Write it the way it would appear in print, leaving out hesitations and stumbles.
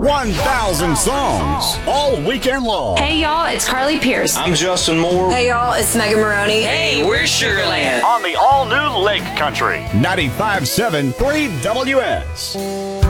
1,000 songs all weekend long. Hey, y'all, it's Carly Pierce. I'm Justin Moore. Hey, y'all, it's Megan Maroney. Hey, we're Sugarland. On the all-new Lake Country. 95.7 3WS.